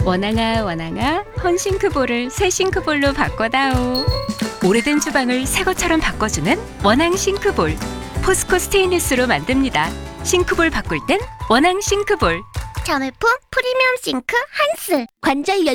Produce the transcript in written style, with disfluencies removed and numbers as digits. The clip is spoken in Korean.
원앙아 원앙아 헌싱크볼을 새 싱크볼로 바꿔다오. 오래된 주방을 새 것처럼 바꿔주는 원앙 싱크볼. 포스코 스테인리스로 만듭니다. 싱크볼 바꿀 땐 원앙 싱크볼. 자매품 프리미엄 싱크 한스 관절